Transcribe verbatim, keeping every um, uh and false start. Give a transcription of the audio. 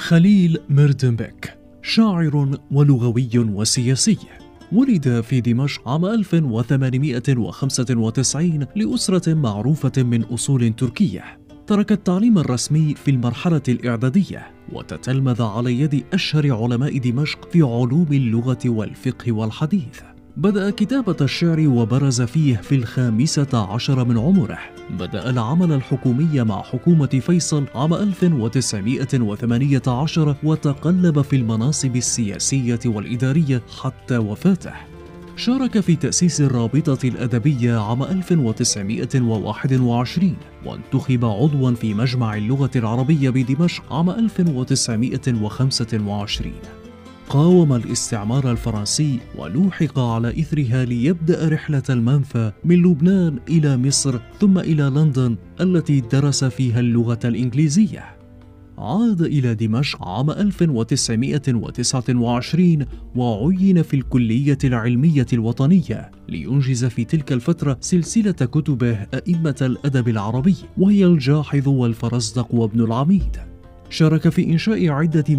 خليل ميردنبك شاعر ولغوي وسياسي، ولد في دمشق عام ألف وثمانمائة وخمسة وتسعين لأسرة معروفة من أصول تركية. ترك التعليم الرسمي في المرحلة الإعدادية وتتلمذ على يد أشهر علماء دمشق في علوم اللغة والفقه والحديث. بدأ كتابة الشعر وبرز فيه في الخامسة عشر من عمره. بدأ العمل الحكومي مع حكومة فيصل عام ألف وتسعمائة وثمانية عشر وتقلب في المناصب السياسية والإدارية حتى وفاته. شارك في تأسيس الرابطة الأدبية عام ألف وتسعمائة وواحد وعشرين، وانتخب عضواً في مجمع اللغة العربية بدمشق عام ألف وتسعمائة وخمسة وعشرين. قاوم الاستعمار الفرنسي ولوحق على إثرها ليبدأ رحلة المنفى من لبنان إلى مصر ثم إلى لندن التي درس فيها اللغة الإنجليزية. عاد إلى دمشق عام ألف وتسعمائة وتسعة وعشرين وعين في الكلية العلمية الوطنية لينجز في تلك الفترة سلسلة كتبه أئمة الأدب العربي، وهي الجاحظ والفرزدق وابن العميد. شارك في إنشاء عدة